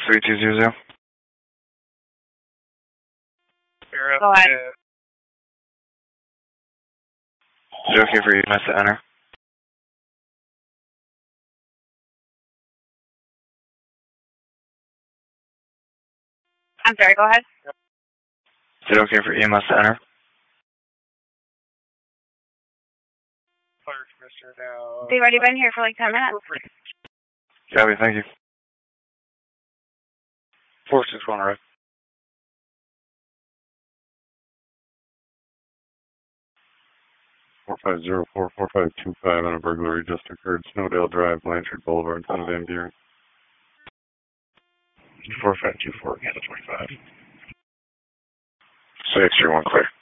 3200. Go ahead. Is it okay for EMS to enter? I'm sorry, go ahead. Is it okay for EMS to enter? They've already been here for like 10 minutes. Copy, thank you. 461, right? Four 4504-4525 on a burglary just occurred. Snowdale Drive, Blanchard Boulevard, Son of Van Buren. 4524, Canada 25. 6, you're 1 clear.